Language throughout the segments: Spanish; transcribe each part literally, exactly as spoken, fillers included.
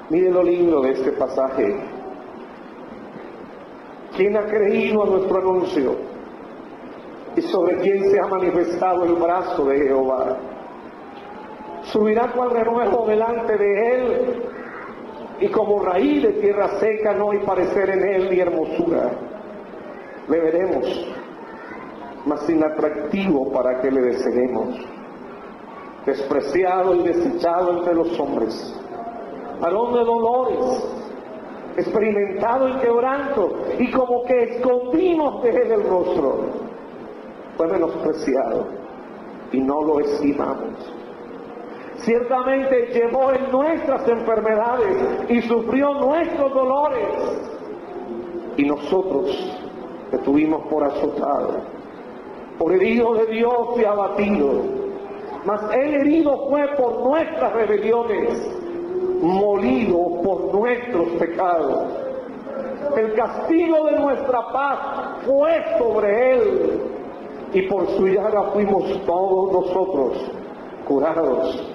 Mire lo lindo de este pasaje. ¿Quién ha creído a nuestro anuncio? ¿Y sobre quién se ha manifestado el brazo de Jehová? Subirá cual renuevo delante de él, y como raíz de tierra seca no hay parecer en él ni hermosura. Le veremos, mas inatractivo para que le deseemos. Despreciado y desechado entre los hombres, varón de dolores, experimentado en quebranto, y como que escondimos de él el rostro. Fue menospreciado y no lo estimamos. Ciertamente llevó en nuestras enfermedades y sufrió nuestros dolores, y nosotros le tuvimos por azotado, por herido de Dios y abatido. Mas él herido fue por nuestras rebeliones, molido por nuestros pecados. El castigo de nuestra paz fue sobre él, y por su llaga fuimos todos nosotros curados.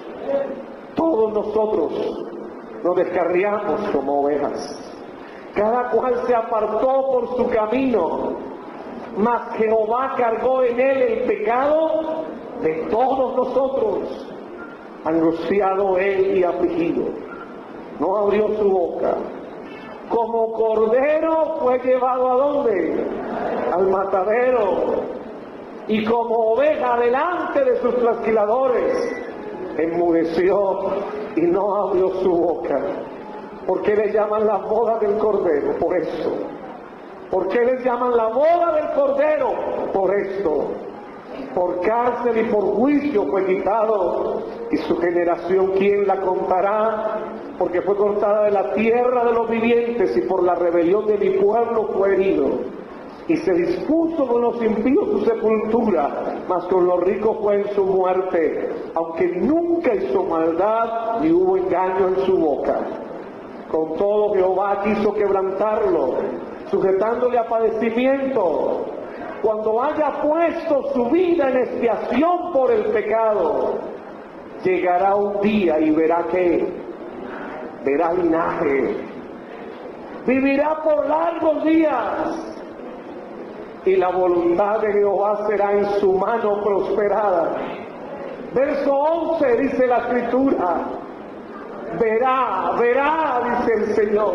Todos nosotros nos descarriamos como ovejas, cada cual se apartó por su camino, mas Jehová cargó en él el pecado de todos nosotros. Angustiado él y afligido, no abrió su boca. Como cordero fue llevado ¿a dónde? Al matadero, y como oveja delante de sus trasquiladores, enmudeció y no abrió su boca. ¿Por qué le llaman la boda del cordero? Por esto. ¿Por qué les llaman la boda del cordero? Por esto. Por cárcel y por juicio fue quitado, y su generación ¿quién la contará? Porque fue cortada de la tierra de los vivientes, y por la rebelión de mi pueblo fue herido. Y se dispuso con los impíos su sepultura, mas con los ricos fue en su muerte, aunque nunca hizo maldad ni hubo engaño en su boca. Con todo Jehová quiso quebrantarlo, sujetándole a padecimiento. Cuando haya puesto su vida en expiación por el pecado, llegará un día y verá que verá linaje, vivirá por largos días, y la voluntad de Jehová será en su mano prosperada. Verso once dice la escritura: verá, verá, dice el Señor.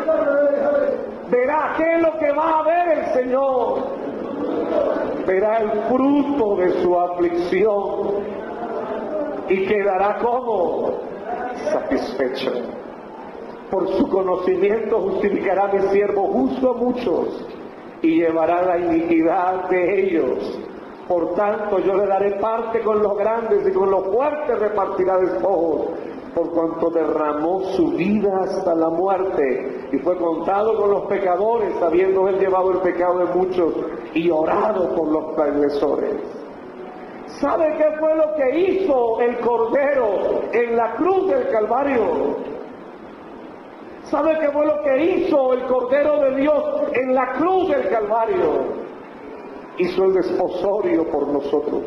Verá, ¿qué es lo que va a ver el Señor? Verá el fruto de su aflicción y quedará como satisfecho. Por su conocimiento justificará mi siervo justo a muchos y llevará la iniquidad de ellos. Por tanto yo le daré parte con los grandes, y con los fuertes repartirá despojos, por cuanto derramó su vida hasta la muerte y fue contado con los pecadores, habiendo él llevado el pecado de muchos y orado por los transgresores. ¿Sabe qué fue lo que hizo el Cordero en la cruz del Calvario? ¿Sabe qué fue lo que hizo el Cordero de Dios en la cruz del Calvario? Hizo el desposorio por nosotros.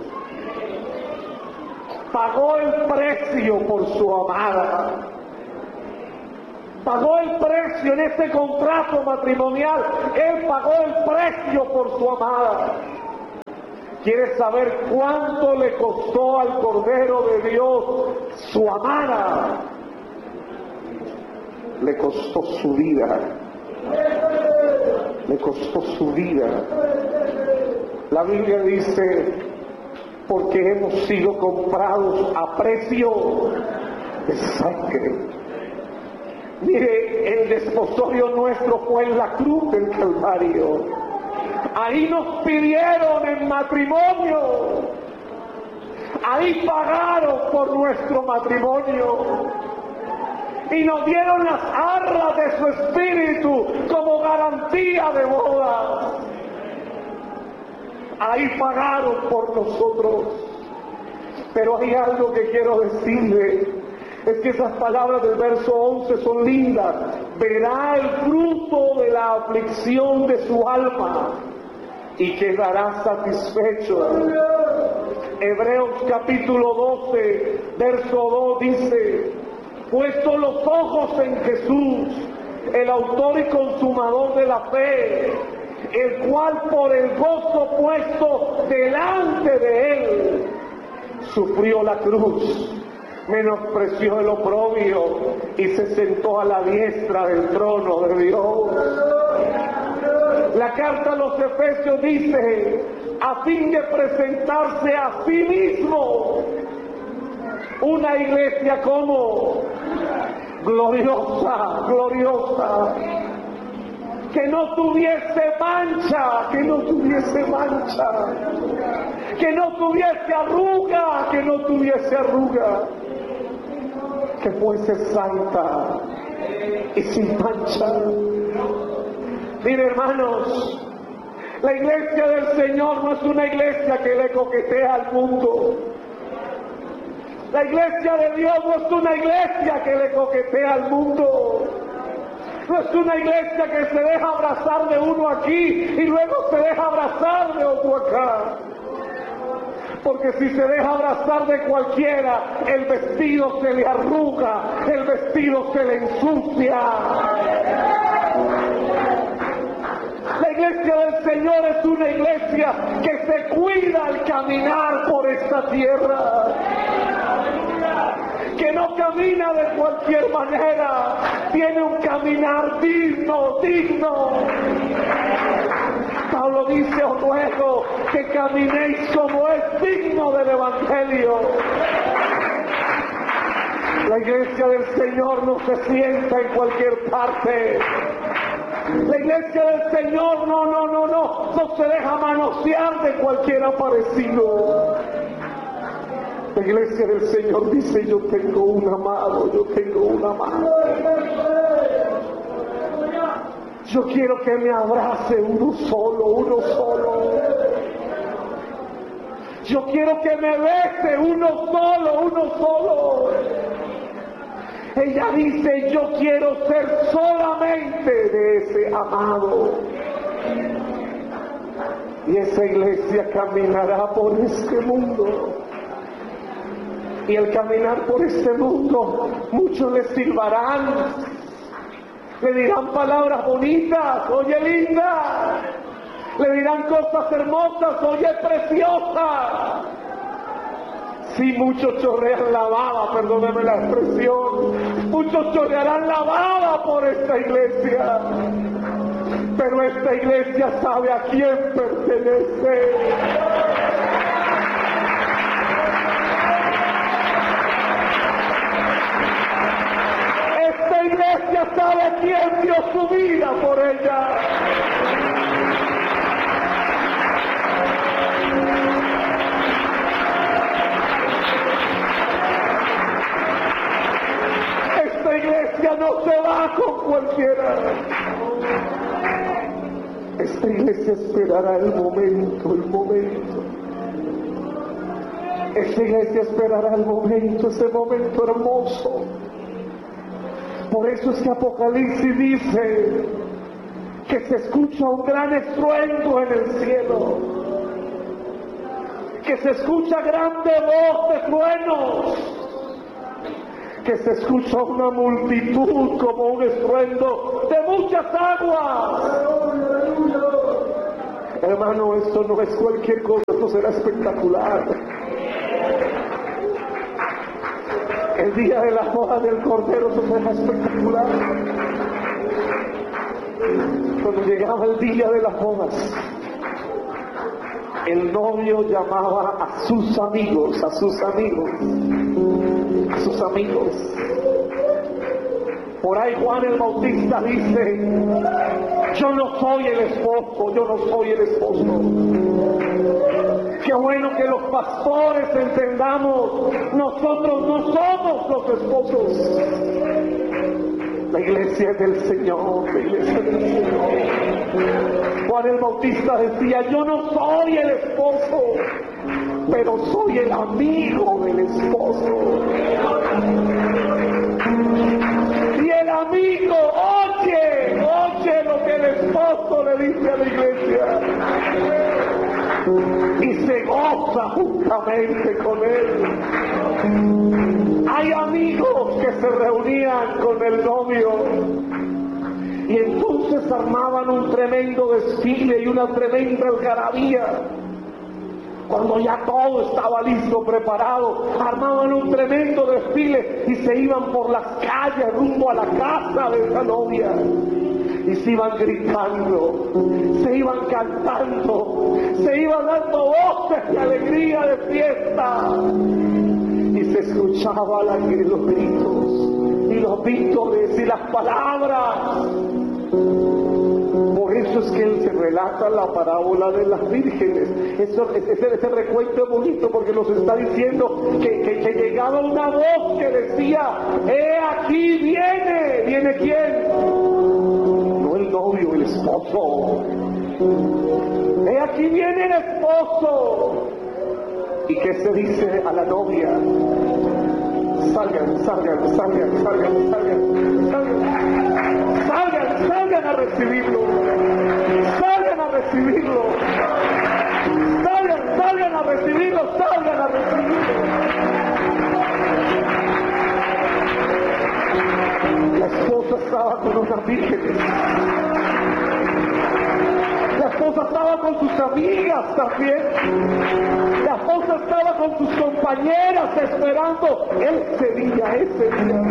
Pagó el precio por su amada. Pagó el precio en este contrato matrimonial. Él pagó el precio por su amada. ¿Quieres saber cuánto le costó al Cordero de Dios su amada? Le costó su vida. Le costó su vida. La Biblia dice: porque hemos sido comprados a precio de sangre. Mire, el desposorio nuestro fue en la cruz del Calvario. Ahí nos pidieron en matrimonio. Ahí pagaron por nuestro matrimonio. Y nos dieron las arras de su espíritu como garantía de boda. Ahí pagaron por nosotros. Pero hay algo que quiero decirle, es que esas palabras del verso once son lindas. Verá el fruto de la aflicción de su alma y quedará satisfecho. Hebreos capítulo doce, verso dos dice: puesto los ojos en Jesús, el autor y consumador de la fe, el cual por el gozo puesto delante de él, sufrió la cruz, menospreció el oprobio y se sentó a la diestra del trono de Dios. La carta a los Efesios dice, a fin de presentarse a sí mismo una iglesia como gloriosa, gloriosa, que no tuviese mancha, que no tuviese mancha, que no tuviese arruga, que no tuviese arruga, que fuese santa y sin mancha. Mire, hermanos, la iglesia del Señor no es una iglesia que le coquetea al mundo. La iglesia de Dios no es una iglesia que le coquetea al mundo. No es una iglesia que se deja abrazar de uno aquí y luego se deja abrazar de otro acá. Porque si se deja abrazar de cualquiera, el vestido se le arruga, el vestido se le ensucia. La iglesia del Señor es una iglesia que se cuida al caminar por esta tierra, que no camina de cualquier manera, tiene un caminar digno, digno. Pablo dice, os ruego que caminéis como es digno del Evangelio. La iglesia del Señor no se sienta en cualquier parte. La iglesia del Señor no, no, no, no, no se deja manosear de cualquier aparecido. La iglesia del Señor dice, yo tengo un amado, yo tengo un amado. Yo quiero que me abrace uno solo, uno solo. Yo quiero que me bese uno solo, uno solo. Ella dice, yo quiero ser solamente de ese amado. Y esa iglesia caminará por este mundo. Y al caminar por este mundo, muchos le silbarán, le dirán palabras bonitas, oye linda, le dirán cosas hermosas, oye preciosa. Sí, muchos chorrean la baba, perdóneme la expresión, muchos chorrearán la baba por esta iglesia, pero esta iglesia sabe a quién pertenece. Esta iglesia sabe quién dio su vida por ella. Esta iglesia no se va con cualquiera. Esta iglesia esperará el momento, el momento. Esta iglesia esperará el momento, ese momento hermoso. Por eso es que Apocalipsis dice que se escucha un gran estruendo en el cielo, que se escucha grande voz de truenos, que se escucha una multitud como un estruendo de muchas aguas. Hermano, esto no es cualquier cosa, esto será espectacular. El día de la boda del Cordero se será espectacular. Cuando llegaba el día de las bodas, el novio llamaba a sus amigos, a sus amigos, a sus amigos. Por ahí Juan el Bautista dice, yo no soy el esposo, yo no soy el esposo. Qué bueno que los pastores entendamos, nosotros no somos los esposos. La iglesia es del Señor, la iglesia es del Señor. Juan el Bautista decía, yo no soy el esposo, pero soy el amigo del esposo. Y el amigo oye, oye lo que el esposo le dice a la iglesia. Y se goza juntamente con él. Hay amigos que se reunían con el novio y entonces armaban un tremendo desfile y una tremenda algarabía. Cuando ya todo estaba listo, preparado, armaban un tremendo desfile y se iban por las calles rumbo a la casa de esa novia. Y se iban gritando, se iban cantando, se iban dando voces de alegría, de fiesta. Y se escuchaban los gritos y los vítores y las palabras. Por eso es que él se relata la parábola de las vírgenes. Eso, ese, ese recuento es bonito porque nos está diciendo que, que, que llegaba una voz que decía: ¡he aquí viene! ¿Viene quién? No el novio, el esposo. ¡He aquí viene el esposo! ¿Y qué se dice a la novia? Salgan, salgan, salgan, salgan, salgan, salgan, salgan, salgan a recibirlo, salgan a recibirlo, salgan, salgan a recibirlo, salgan a recibirlo. La esposa estaba con unas vírgenes. La esposa estaba con sus amigas también. La esposa estaba con sus compañeras esperando ese día, ese día.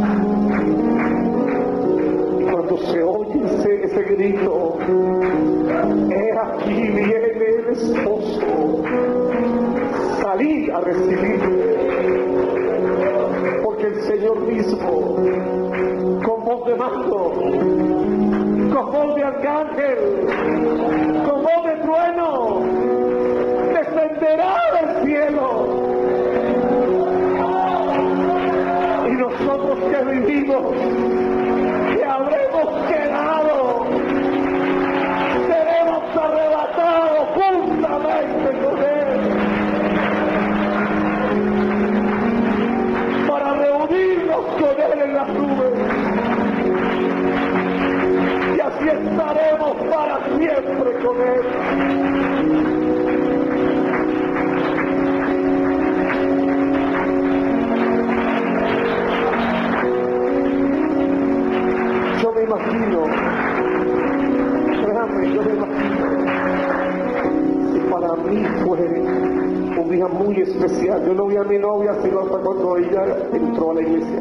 Y cuando se oye ese, ese grito, he aquí viene el esposo, salí a recibirle. Porque el Señor mismo, con voz de mando, con voz de arcángel, con voz de trueno, descenderá del cielo. Y nosotros que vivimos, que habremos quedado, seremos arrebatados juntamente con Él para reunirnos con Él en las nubes. Y así estaremos para siempre con Él. Yo me imagino, créanme, yo me imagino, si para mí fue un día muy especial. Yo no vi a mi novia sino hasta cuando ella entró a la iglesia.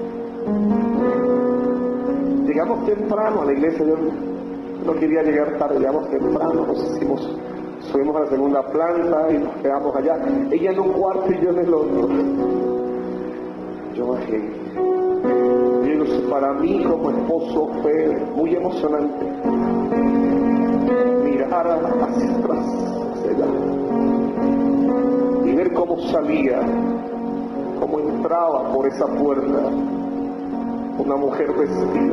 Llegamos temprano a la iglesia, yo no quería llegar tarde, llegamos temprano, nos hicimos, subimos a la segunda planta y nos quedamos allá, ella en un cuarto y yo en el otro. Yo bajé. Y no sé, para mí como esposo fue muy emocionante mirar hacia atrás, hacia allá, y ver cómo salía, cómo entraba por esa puerta una mujer vestida